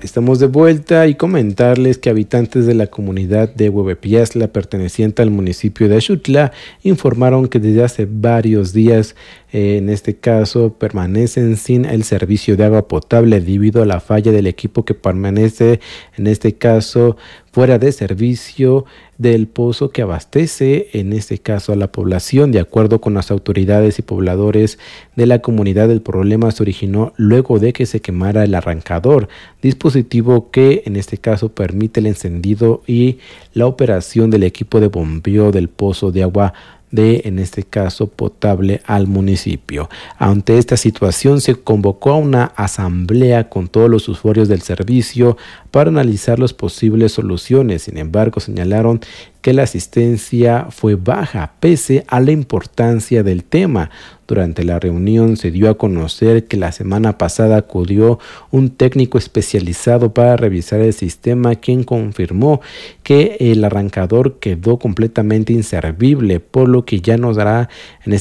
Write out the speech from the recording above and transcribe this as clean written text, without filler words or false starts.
Estamos de vuelta y comentarles que habitantes de la comunidad de Huehuepiazla, perteneciente al municipio de Axutla, informaron que desde hace varios días, en este caso, permanecen sin el servicio de agua potable debido a la falla del equipo que permanece, en este caso, fuera de servicio del pozo que abastece, en este caso, a la población. De acuerdo con las autoridades y pobladores de la comunidad, el problema se originó luego de que se quemara el arrancador, dispositivo que en este caso permite el encendido y la operación del equipo de bombeo del pozo de agua en este caso potable al municipio. Ante esta situación se convocó a una asamblea con todos los usuarios del servicio para analizar las posibles soluciones. Sin embargo, señalaron que la asistencia fue baja pese a la importancia del tema. Durante la reunión se dio a conocer que la semana pasada acudió un técnico especializado para revisar el sistema, quien confirmó que el arrancador quedó completamente inservible, por lo que ya no dará en